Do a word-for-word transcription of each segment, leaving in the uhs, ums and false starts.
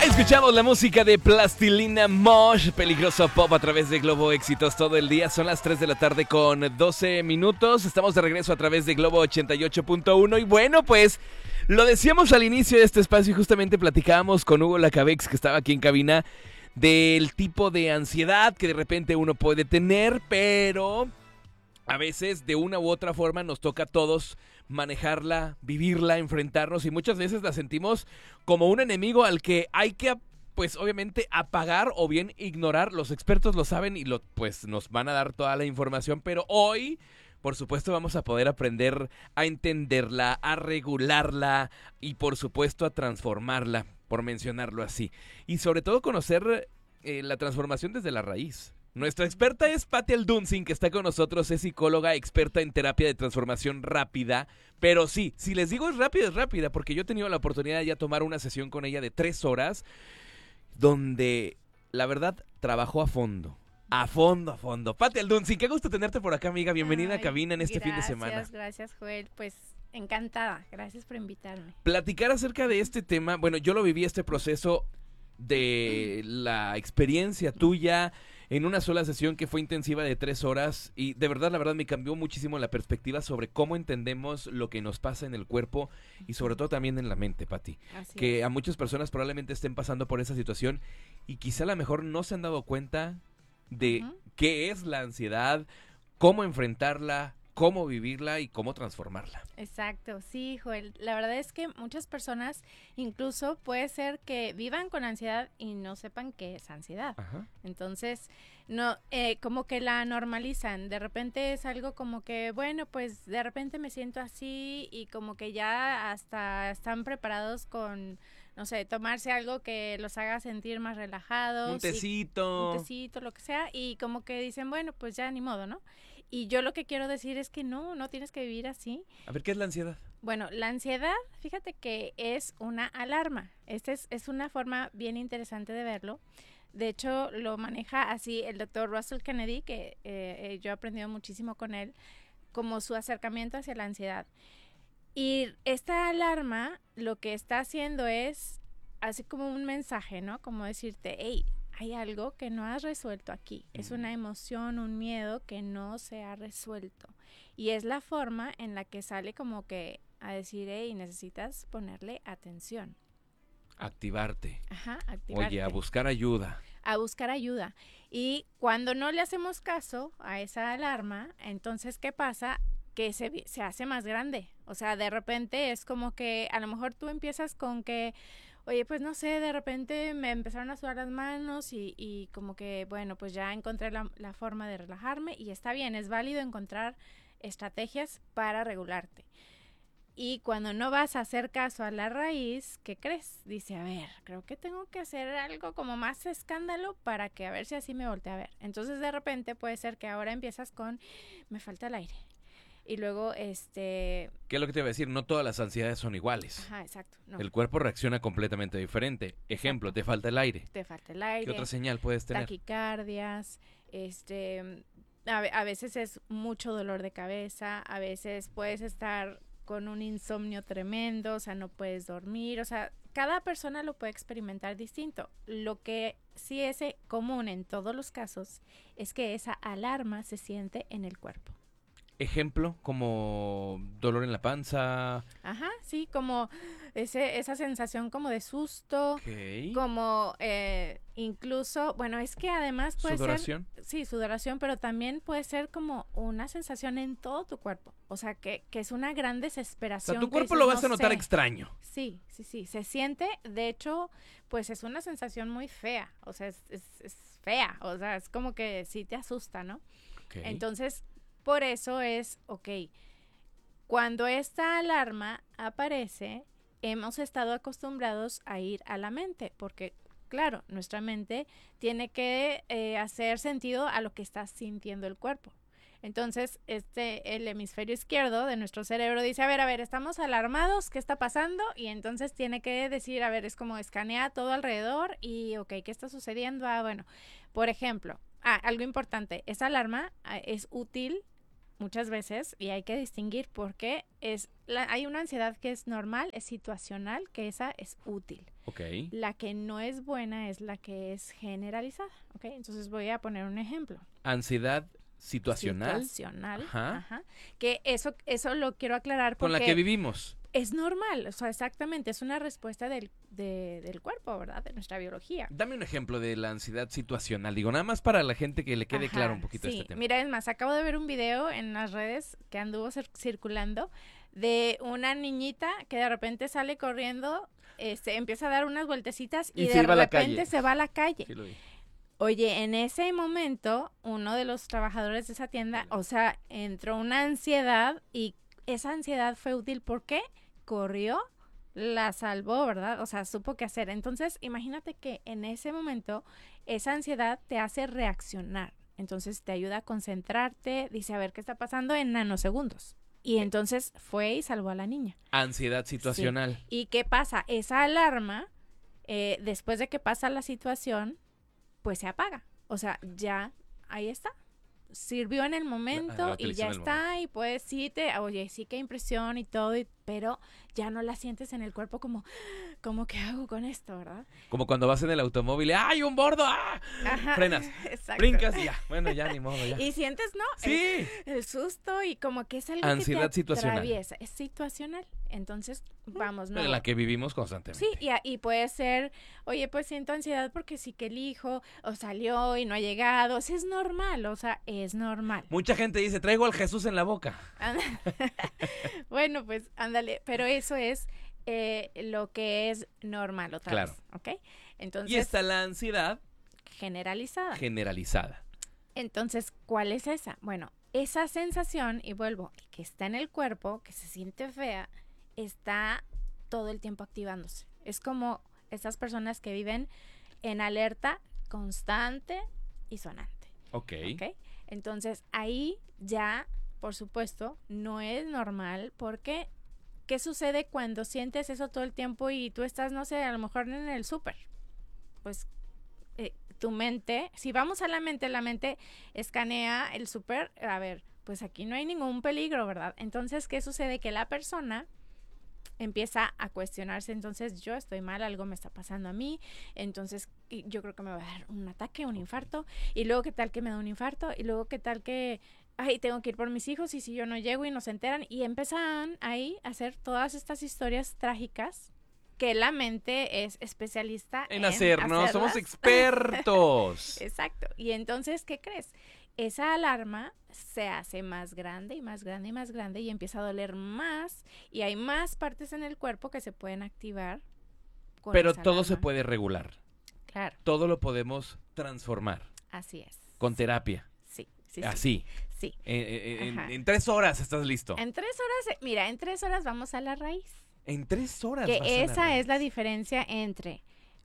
Escuchamos la música de Plastilina Mosh, peligroso pop a través de Globo Éxitos todo el día. Son las tres de la tarde con doce minutos. Estamos de regreso a través de Globo ochenta y ocho punto uno. Y bueno, pues lo decíamos al inicio de este espacio y justamente platicábamos con Hugo Lacabex, que estaba aquí en cabina, del tipo de ansiedad que de repente uno puede tener, pero a veces de una u otra forma nos toca a todos manejarla, vivirla, enfrentarnos, y muchas veces la sentimos como un enemigo al que hay que, pues obviamente, apagar o bien ignorar. Los expertos lo saben y lo, pues nos van a dar toda la información, pero hoy, por supuesto, vamos a poder aprender a entenderla, a regularla y por supuesto a transformarla, por mencionarlo así. Y sobre todo conocer eh, la transformación desde la raíz. Nuestra experta es Patti Alduncin, que está con nosotros, es psicóloga experta en terapia de transformación rápida. Pero sí, si les digo es rápida, es rápida, porque yo he tenido la oportunidad de ya tomar una sesión con ella de tres horas, donde la verdad trabajó a fondo. A fondo, a fondo. Patti Alduncin, qué gusto tenerte por acá, amiga. Bienvenida Ay, a cabina en este gracias, fin de semana. Gracias, gracias, Joel. Pues encantada. Gracias por invitarme. Platicar acerca de este tema, bueno, yo lo viví este proceso de la experiencia tuya en una sola sesión que fue intensiva de tres horas y de verdad, la verdad me cambió muchísimo la perspectiva sobre cómo entendemos lo que nos pasa en el cuerpo y sobre todo también en la mente, Pati. Así Que es. a muchas personas probablemente estén pasando por esa situación y quizá a lo mejor no se han dado cuenta de Ujú. qué es la ansiedad, cómo enfrentarla, cómo vivirla y cómo transformarla. Exacto, sí, Joel. La verdad es que muchas personas incluso puede ser que vivan con ansiedad y no sepan qué es ansiedad. Ajá. Entonces, no, eh, como que la normalizan. De repente es algo como que, bueno, pues de repente me siento así y como que ya hasta están preparados con, no sé, tomarse algo que los haga sentir más relajados. Un y- tecito. un tecito, lo que sea, y como que dicen, bueno, pues ya ni modo, ¿no? Y yo lo que quiero decir es que no, no tienes que vivir así. A ver, ¿qué es la ansiedad? Bueno, la ansiedad, fíjate que es una alarma. Esta es, es una forma bien interesante de verlo. De hecho, lo maneja así el doctor Russell Kennedy, que eh, eh, yo he aprendido muchísimo con él, como su acercamiento hacia la ansiedad. Y esta alarma lo que está haciendo es así como un mensaje, ¿no? Como decirte, hey, hay algo que no has resuelto aquí. Es una emoción, un miedo que no se ha resuelto. Y es la forma en la que sale como que a decir, hey, necesitas ponerle atención. Activarte. Ajá, activarte. Oye, a buscar ayuda. A buscar ayuda. Y cuando no le hacemos caso a esa alarma, entonces, ¿qué pasa? Que se, vi- se hace más grande. O sea, de repente es como que a lo mejor tú empiezas con que, oye, pues no sé, de repente me empezaron a sudar las manos y, y como que, bueno, pues ya encontré la, la forma de relajarme y está bien, es válido encontrar estrategias para regularte. Y cuando no vas a hacer caso a la raíz, ¿qué crees? Dice, a ver, creo que tengo que hacer algo como más escándalo para que a ver si así me voltea a ver. Entonces de repente puede ser que ahora empiezas con, me falta el aire. Y luego, este... ¿Qué es lo que te iba a decir? No todas las ansiedades son iguales. Ajá, exacto. No, El cuerpo reacciona completamente diferente. Ejemplo, te falta el aire. te falta el aire. ¿Qué otra señal puedes tener? Taquicardias, este... A, ve- a veces es mucho dolor de cabeza, a veces puedes estar con un insomnio tremendo, o sea, no puedes dormir, o sea, cada persona lo puede experimentar distinto. Lo que sí es eh, común en todos los casos es que esa alarma se siente en el cuerpo. Ejemplo, como dolor en la panza. Ajá, sí, como ese, esa sensación como de susto, Ok. como eh, incluso, bueno, es que además puede Sudoración. ser, sí, sudoración, pero también puede ser como una sensación en todo tu cuerpo, o sea, que, que es una gran O desesperación. sea, tu que cuerpo dices, lo vas no a notar sé. extraño. Sí, sí, sí, se siente, de hecho, pues es una sensación muy fea, o sea, es, es, es fea, o sea, es como que sí te asusta, ¿no? Ok. Entonces, por eso es, ok, cuando esta alarma aparece, hemos estado acostumbrados a ir a la mente, porque claro, nuestra mente tiene que eh, hacer sentido a lo que está sintiendo el cuerpo. Entonces, este, el hemisferio izquierdo de nuestro cerebro dice, a ver, a ver, estamos alarmados, ¿qué está pasando? Y entonces tiene que decir, a ver, es como escanea todo alrededor y, ok, ¿qué está sucediendo? Ah, bueno, por ejemplo, ah, algo importante, esa alarma ah, es útil muchas veces y hay que distinguir porque es la, hay una ansiedad que es normal, es situacional, que esa es útil. Ok. La que no es buena es la que es generalizada, ¿ok? Entonces voy a poner un ejemplo. Ansiedad situacional. Situacional, Ajá. ajá. Que eso, eso lo quiero aclarar porque... Con la que vivimos. Es normal, o sea, exactamente, es una respuesta del, de, del cuerpo, ¿verdad? De nuestra biología. Dame un ejemplo de la ansiedad situacional, digo, nada más para la gente que le quede Ajá, claro un poquito sí. este tema. Mira, es más, acabo de ver un video en las redes que anduvo cir- circulando de una niñita que de repente sale corriendo, este, empieza a dar unas vueltecitas y, Y de se iba a la repente calle. se va a la calle. Sí lo vi. Oye, en ese momento, uno de los trabajadores de esa tienda, o sea, entró una ansiedad y esa ansiedad fue útil. ¿Por qué? Corrió, la salvó, ¿verdad? O sea, supo qué hacer. Entonces, imagínate que en ese momento esa ansiedad te hace reaccionar. Entonces, te ayuda a concentrarte, dice, a ver qué está pasando en nanosegundos. Y entonces fue y salvó a la niña. Ansiedad situacional. Sí. ¿Y qué pasa? Esa alarma, eh, después de que pasa la situación, pues se apaga. O sea, ya ahí está. Sirvió en el momento La y utilizó ya en el está. momento. Y pues sí te, oye, sí que impresión y todo, y, pero ya no la sientes en el cuerpo como, como ¿qué hago con esto, verdad? Como cuando vas en el automóvil, ¡ay, un bordo! ¡Ah! Ajá. Frenas, Exacto. brincas y ya. Bueno, ya ni modo, ya. Y sientes, ¿no? Sí. El, el susto y como que es algo Ansiedad que te situacional. atraviesa. Es situacional. Entonces, vamos, ¿no? En la que vivimos constantemente. Sí, y, a- y puede ser, oye, pues siento ansiedad porque sí que el hijo o salió y no ha llegado. O sea, es normal, o sea, es normal. Mucha gente dice, traigo al Jesús en la boca. Bueno, pues ándale, pero eso es eh, lo que es normal otra Claro. vez, ¿ok? Entonces, Y está la ansiedad generalizada. generalizada. Entonces, ¿cuál es esa? Bueno, esa sensación, y vuelvo, que está en el cuerpo, que se siente fea, está todo el tiempo activándose. Es como esas personas que viven en alerta constante y sonante. Ok. ¿Ok? Entonces, ahí ya, por supuesto, no es normal porque ¿qué sucede cuando sientes eso todo el tiempo y tú estás, no sé, a lo mejor en el súper? Pues eh, tu mente, si vamos a la mente, la mente escanea el súper, a ver, pues aquí no hay ningún peligro, ¿verdad? Entonces, ¿qué sucede? Que la persona empieza a cuestionarse, entonces yo estoy mal, algo me está pasando a mí, entonces y yo creo que me va a dar un ataque, un infarto, y luego qué tal que me da un infarto, y luego qué tal que, ay, tengo que ir por mis hijos, y si yo no llego y no se enteran, y empiezan ahí a hacer todas estas historias trágicas que la mente es especialista En en, hacernos, somos hacerlas. expertos. Exacto, y entonces, ¿qué crees? Esa alarma se hace más grande y más grande y más grande y empieza a doler más y hay más partes en el cuerpo que se pueden activar con Pero esa todo se alarma. puede regular. Claro, Todo lo podemos transformar así es. con terapia. Sí, sí, sí. Así. Sí. Eh, eh, en, Ajá. en tres horas estás listo. En tres horas, eh, mira, en tres horas vamos a la raíz. En tres horas. Que vas a la esa es la raíz. diferencia entre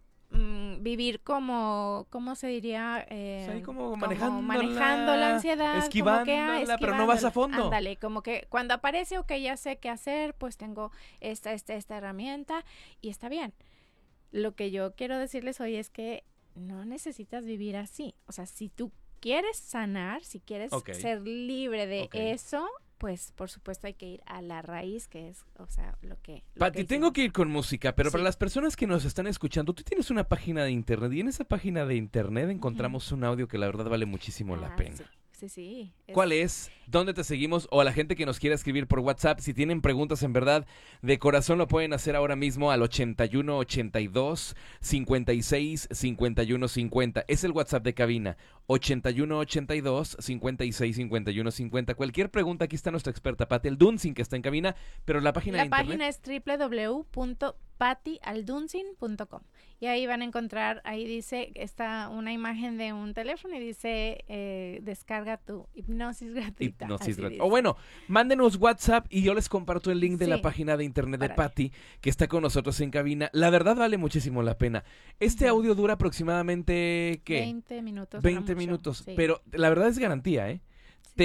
mm, vivir como, ¿cómo se diría? Eh, O sea, ahí como manejándola, manejando la ansiedad. como que, ah, esquivándola, pero no vas a esquivándola. fondo. Ándale, como que cuando aparece, ok, ya sé qué hacer, pues tengo esta, esta, esta herramienta y está bien. Lo que yo quiero decirles hoy es que no necesitas vivir así. O sea, si tú quieres sanar, si quieres Ok. ser libre de Ok. eso, pues por supuesto hay que ir a la raíz, que es, o sea, lo que... lo Pati, que tengo hicimos. que ir con música, pero para Sí. las personas que nos están escuchando, tú tienes una página de internet y en esa página de internet encontramos un audio que la verdad vale muchísimo la Ah, pena. Sí, sí, sí. Es- ¿Cuál es? ¿Dónde te seguimos? O a la gente que nos quiera escribir por WhatsApp, si tienen preguntas en verdad de corazón, lo pueden hacer ahora mismo al ochenta y uno ochenta y dos cincuenta y seis cincuenta y uno cincuenta. Es el WhatsApp de cabina. ochenta y uno ochenta y dos cincuenta y seis cincuenta y uno cincuenta. Cualquier pregunta, aquí está nuestra experta Pati Aldunsin, que está en cabina, pero la página La de internet. página es doble u doble u doble u punto patti aldunsin punto com y ahí van a encontrar, ahí dice, está una imagen de un teléfono y dice eh, descarga tu hipnosis gratuita. Hipnosis así gratuita. dice. O bueno, mándenos WhatsApp y yo les comparto el link de la Sí. página de internet de Órale. Patti, que está con nosotros en cabina. La verdad vale muchísimo la pena. Este Ujú. audio dura aproximadamente, ¿qué? veinte minutos. veinte no mucho, minutos. sí. Pero la verdad es garantía, ¿eh? Te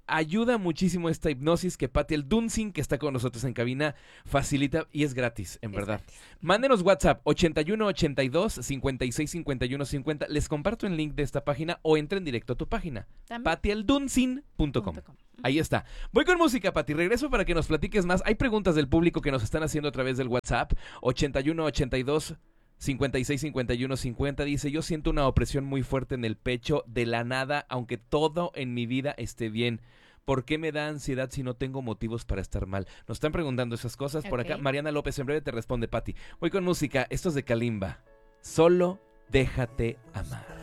ayuda muchísimo esta hipnosis que Patti el Dunsing, que está con nosotros en cabina, facilita y es gratis, en Es verdad. gratis. Mándenos WhatsApp ochenta y uno ochenta y dos cincuenta y seis cincuenta y uno cincuenta. Les comparto el link de esta página o entren directo a tu página, También. patti el dunsing punto com. Punto com. Ahí está. Voy con música, Pati. Regreso para que nos platiques más. Hay preguntas del público que nos están haciendo a través del WhatsApp. ochenta y uno ochenta y dos cincuenta y seis cincuenta y uno cincuenta. Dice, yo siento una opresión muy fuerte en el pecho de la nada, aunque todo en mi vida esté bien. ¿Por qué me da ansiedad si no tengo motivos para estar mal? Nos están preguntando esas cosas. Por acá, Ok. Mariana López, en breve te responde, Pati. Voy con música. Esto es de Kalimba. Solo déjate amar.